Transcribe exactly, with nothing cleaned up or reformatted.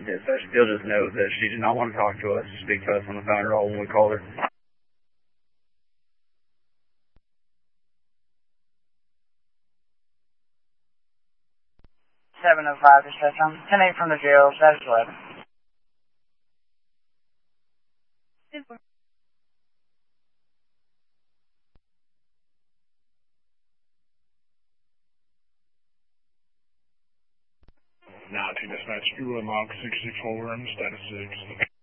Yeah, so she'll just note that she did not want to talk to us, speak to us on the phone at all when we called her. seven oh five to Session. ten eight from the jail, status eleven. nine two dispatch, you were log sixty-four and status six.